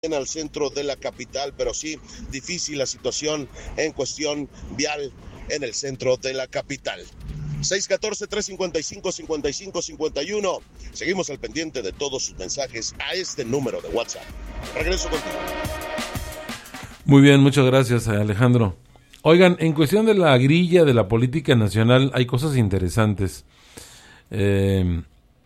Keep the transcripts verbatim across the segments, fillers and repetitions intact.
al centro de la capital, pero sí difícil la situación en cuestión vial en el centro de la capital. seis uno cuatro, tres cinco cinco, cinco cinco cinco uno. Seguimos al pendiente de todos sus mensajes a este número de WhatsApp. Regreso contigo. Muy bien, muchas gracias, Alejandro. Oigan, en cuestión de la grilla de la política nacional hay cosas interesantes. Eh,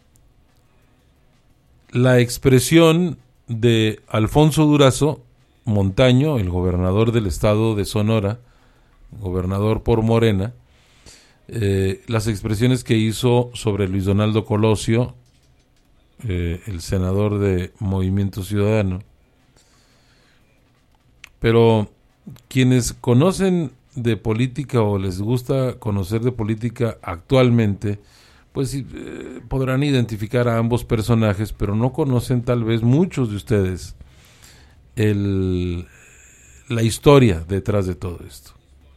la expresión de Alfonso Durazo Montaño, el gobernador del estado de Sonora, gobernador por Morena, eh, las expresiones que hizo sobre Luis Donaldo Colosio, eh, el senador de Movimiento Ciudadano. Pero quienes conocen de política o les gusta conocer de política actualmente, pues eh, podrán identificar a ambos personajes, pero no conocen tal vez muchos de ustedes el, la historia detrás de todo esto.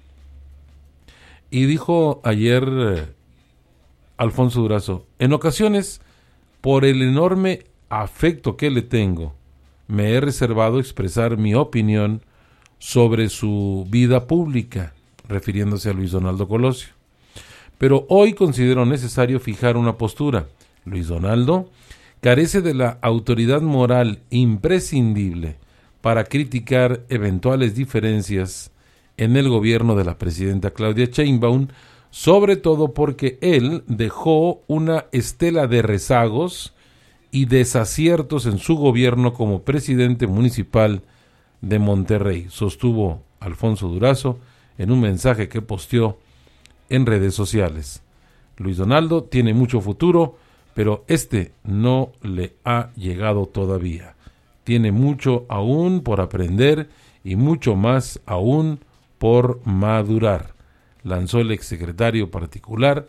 Y dijo ayer eh, Alfonso Durazo, en ocasiones, por el enorme afecto que le tengo, me he reservado expresar mi opinión sobre su vida pública, refiriéndose a Luis Donaldo Colosio. Pero hoy considero necesario fijar una postura. Luis Donaldo carece de la autoridad moral imprescindible para criticar eventuales diferencias en el gobierno de la presidenta Claudia Sheinbaum, sobre todo porque él dejó una estela de rezagos y desaciertos en su gobierno como presidente municipal de Monterrey, sostuvo Alfonso Durazo en un mensaje que posteó en redes sociales. Luis Donaldo tiene mucho futuro, pero este no le ha llegado todavía. Tiene mucho aún por aprender y mucho más aún por madurar, lanzó el exsecretario particular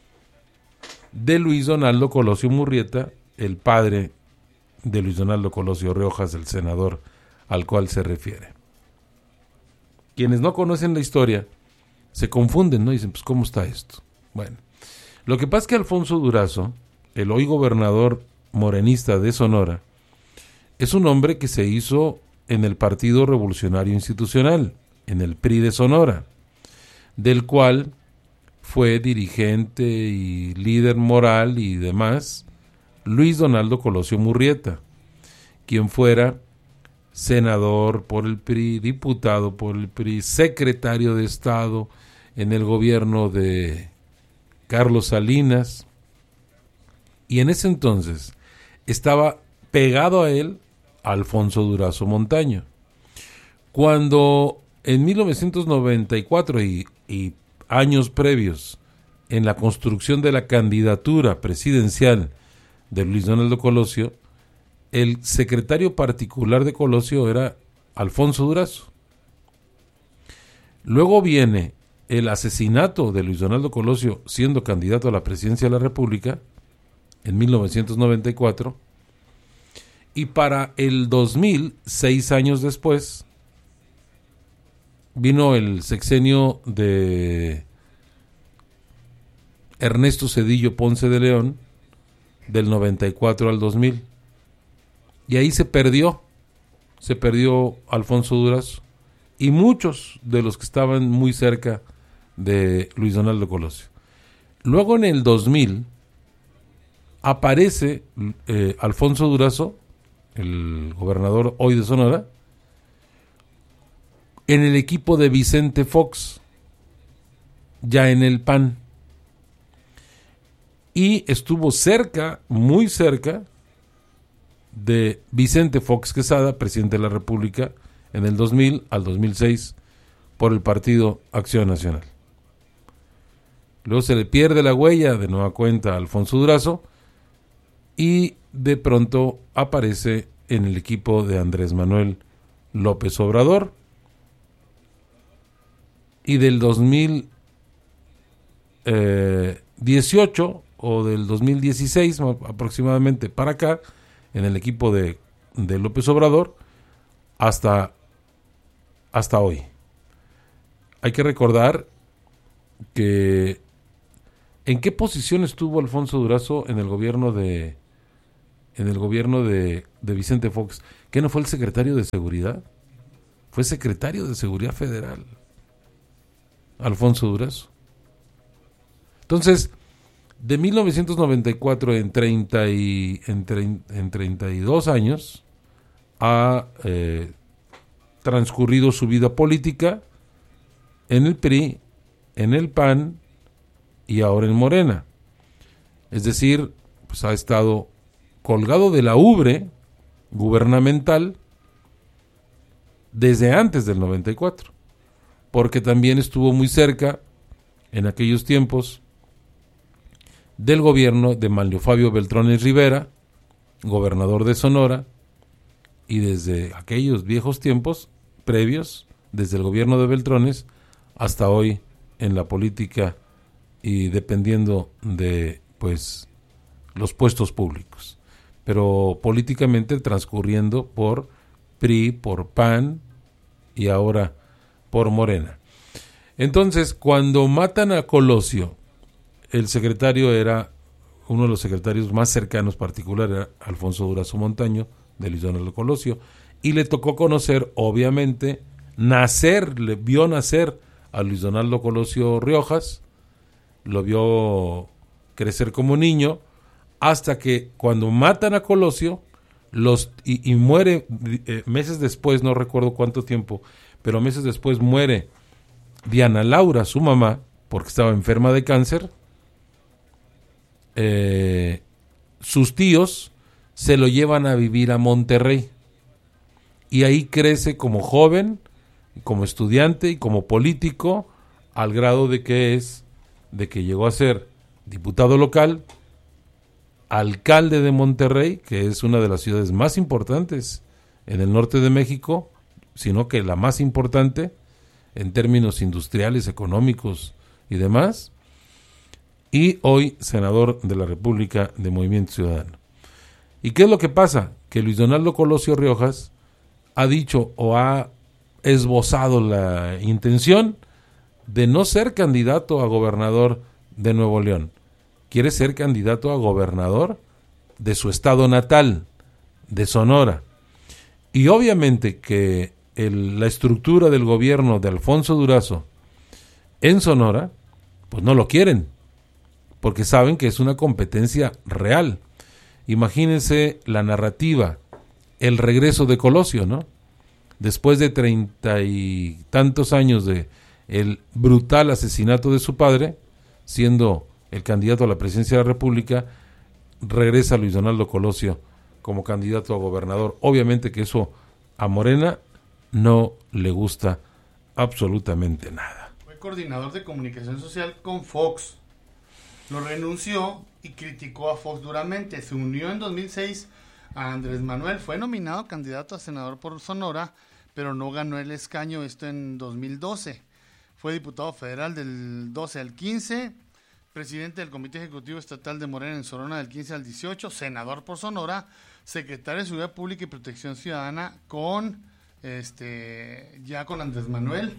de Luis Donaldo Colosio Murrieta, el padre de Luis Donaldo Colosio Riojas, el senador al cual se refiere. Quienes no conocen la historia se confunden, ¿no? Dicen, pues, ¿cómo está esto? Bueno, lo que pasa es que Alfonso Durazo, el hoy gobernador morenista de Sonora, es un hombre que se hizo en el Partido Revolucionario Institucional, en el P R I de Sonora, del cual fue dirigente y líder moral y demás Luis Donaldo Colosio Murrieta, quien fuera senador por el P R I, diputado por el P R I, secretario de Estado en el gobierno de Carlos Salinas, y en ese entonces estaba pegado a él Alfonso Durazo Montaño. Cuando en mil novecientos noventa y cuatro y, y años previos, en la construcción de la candidatura presidencial de Luis Donaldo Colosio, el secretario particular de Colosio era Alfonso Durazo. Luego viene el asesinato de Luis Donaldo Colosio siendo candidato a la presidencia de la República en mil novecientos noventa y cuatro, y para el dos mil, seis años después, vino el sexenio de Ernesto Zedillo Ponce de León, del noventa y cuatro al dos mil. Y ahí se perdió, se perdió Alfonso Durazo y muchos de los que estaban muy cerca de Luis Donaldo Colosio. Luego en el dos mil aparece eh, Alfonso Durazo, el gobernador hoy de Sonora, en el equipo de Vicente Fox, ya en el P A N. Y estuvo cerca, muy cerca, de Vicente Fox Quesada, presidente de la República, en el dos mil al dos mil seis, por el Partido Acción Nacional. Luego se le pierde la huella de nueva cuenta a Alfonso Durazo y de pronto aparece en el equipo de Andrés Manuel López Obrador, y del dos mil dieciocho o del dos mil dieciséis aproximadamente para acá, en el equipo de, de López Obrador, hasta, hasta hoy. Hay que recordar que ¿en qué posición estuvo Alfonso Durazo en el gobierno de en el gobierno de, de Vicente Fox, ¿qué no fue el secretario de Seguridad? Fue secretario de Seguridad Federal, Alfonso Durazo. Entonces, de mil novecientos noventa y cuatro en, treinta y, en, en treinta y dos años ha eh, transcurrido su vida política en el P R I, en el P A N y ahora en Morena. Es decir, pues ha estado colgado de la ubre gubernamental desde antes del noventa y cuatro, porque también estuvo muy cerca en aquellos tiempos del gobierno de Manlio Fabio Beltrones Rivera, gobernador de Sonora, y desde aquellos viejos tiempos previos, desde el gobierno de Beltrones hasta hoy en la política y dependiendo de pues los puestos públicos, pero políticamente transcurriendo por P R I, por P A N y ahora por Morena. Entonces, cuando matan a Colosio, el secretario era uno de los secretarios más cercanos, particular era Alfonso Durazo Montaño, de Luis Donaldo Colosio, y le tocó conocer, obviamente, nacer, le vio nacer a Luis Donaldo Colosio Riojas, lo vio crecer como niño, hasta que cuando matan a Colosio, los y, y muere eh, meses después, no recuerdo cuánto tiempo, pero meses después muere Diana Laura, su mamá, porque estaba enferma de cáncer. Eh, sus tíos se lo llevan a vivir a Monterrey y ahí crece como joven, como estudiante y como político, al grado de que es de que llegó a ser diputado local, alcalde de Monterrey, que es una de las ciudades más importantes en el norte de México, sino que la más importante en términos industriales, económicos y demás, y hoy senador de la República de Movimiento Ciudadano. ¿Y qué es lo que pasa? Que Luis Donaldo Colosio Riojas ha dicho o ha esbozado la intención de no ser candidato a gobernador de Nuevo León. Quiere ser candidato a gobernador de su estado natal, de Sonora. Y obviamente que el, la estructura del gobierno de Alfonso Durazo en Sonora, pues no lo quieren, porque saben que es una competencia real. Imagínense la narrativa, el regreso de Colosio, ¿no? Después de treinta y tantos años de el brutal asesinato de su padre, siendo el candidato a la presidencia de la República, regresa Luis Donaldo Colosio como candidato a gobernador. Obviamente que eso a Morena no le gusta absolutamente nada. Fue coordinador de comunicación social con Fox. Lo renunció y criticó a Fox duramente. Se unió en dos mil seis a Andrés Manuel. Fue nominado candidato a senador por Sonora, pero no ganó el escaño, esto en dos mil doce. Fue diputado federal del doce al quince, presidente del Comité Ejecutivo Estatal de Morena en Sonora del quince al dieciocho, senador por Sonora, secretario de Seguridad Pública y Protección Ciudadana con este ya con Andrés Manuel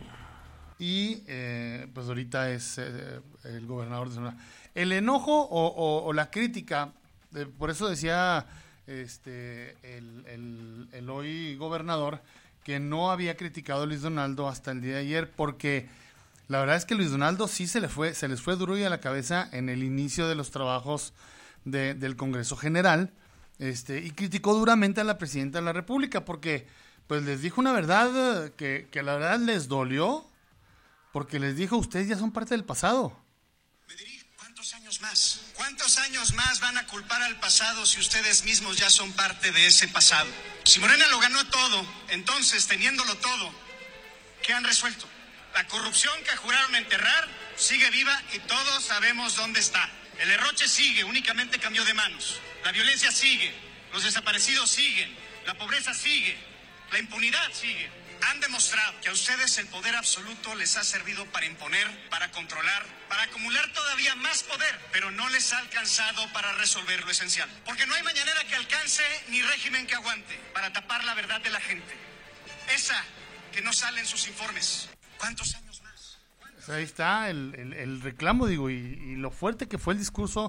y eh, pues ahorita es eh, el gobernador de Sonora. El enojo o, o, o la crítica, eh, por eso decía este el, el, el hoy gobernador que no había criticado a Luis Donaldo hasta el día de ayer, porque la verdad es que Luis Donaldo sí se le fue, se les fue duro y a la cabeza en el inicio de los trabajos de, del Congreso General, este, y criticó duramente a la presidenta de la República, porque pues les dijo una verdad que, que la verdad les dolió, porque les dijo, ustedes ya son parte del pasado. Me dirijo, ¿cuántos años más? ¿Cuántos años más van a culpar al pasado si ustedes mismos ya son parte de ese pasado? Si Morena lo ganó todo, entonces, teniéndolo todo, ¿qué han resuelto? La corrupción que juraron enterrar sigue viva y todos sabemos dónde está. El derroche sigue, únicamente cambió de manos. La violencia sigue, los desaparecidos siguen, la pobreza sigue, la impunidad sigue. Han demostrado que a ustedes el poder absoluto les ha servido para imponer, para controlar, para acumular todavía más poder, pero no les ha alcanzado para resolver lo esencial. Porque no hay mañanera que alcance ni régimen que aguante para tapar la verdad de la gente. Esa que no sale en sus informes. ¿Cuántos años más? Pues ahí está el, el, el reclamo, digo, y, y lo fuerte que fue el discurso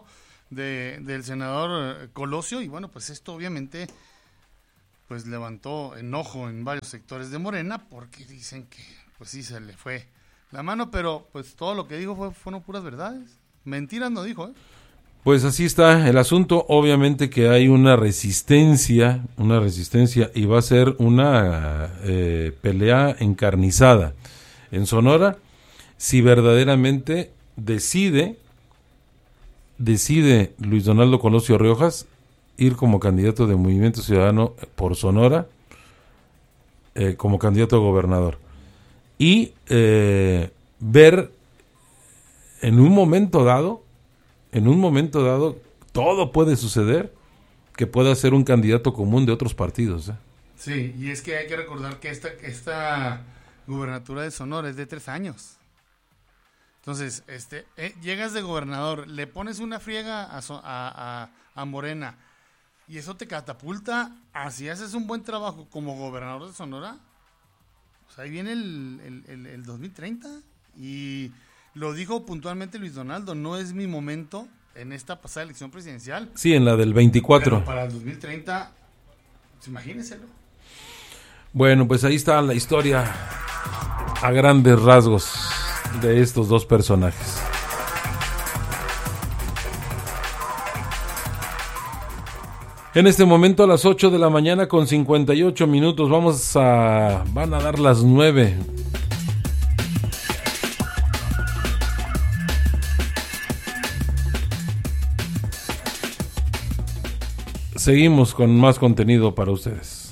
de, del senador Colosio, y bueno, pues esto obviamente pues levantó enojo en varios sectores de Morena, porque dicen que pues sí se le fue la mano, pero pues todo lo que dijo fue, fueron puras verdades, mentiras no dijo, ¿eh? Pues así está el asunto. Obviamente que hay una resistencia, una resistencia y va a ser una eh, pelea encarnizada en Sonora si verdaderamente decide, decide Luis Donaldo Colosio Riojas ir como candidato de Movimiento Ciudadano por Sonora, eh, como candidato a gobernador. Y eh, ver en un momento dado, en un momento dado, todo puede suceder, que pueda ser un candidato común de otros partidos, ¿eh? Sí, y es que hay que recordar que esta, esta gubernatura de Sonora es de tres años. Entonces, este, eh, llegas de gobernador, le pones una friega a, a, a, a Morena, y eso te catapulta, así haces un buen trabajo como gobernador de Sonora, pues ahí viene el, el, el, el dos mil treinta, y lo dijo puntualmente Luis Donaldo, no es mi momento en esta pasada elección presidencial. Sí, en la del veinticuatro. Pero para el dos mil treinta, pues imagínenselo. Bueno, pues ahí está la historia a grandes rasgos de estos dos personajes. En este momento a las ocho de la mañana con cincuenta y ocho minutos, vamos a... van a dar las nueve. Seguimos con más contenido para ustedes.